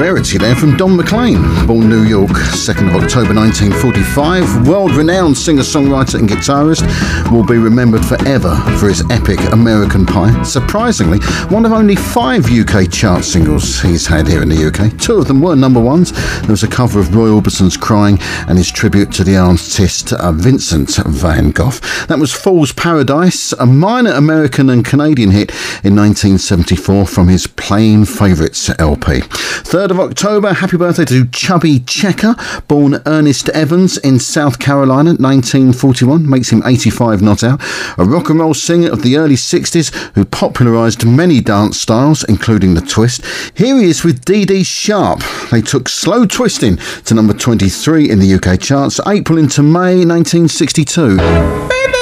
rarity there from Don McLean, born New York, 2nd of October 1945. World-renowned singer-songwriter and guitarist, will be remembered forever for his epic American Pie. Surprisingly, one of only 5 UK chart singles he's had here in the UK. 2 of them were number ones. There was a cover of Roy Orbison's Crying and his tribute to the artist Vincent van Gogh. That was Fool's Paradise, a minor American and Canadian hit in 1974 from his Playing Favourites LP. 3rd of October, happy birthday to Chubby Checker, born Ernest Evans in South Carolina, 1941, makes him 85 not out. A rock and roll singer of the early 60s who popularised many dance styles, including the twist. Here he is with Dee Dee Sharp. They took Slow Twisting to number 23 in the UK charts, April into May 1962. Baby!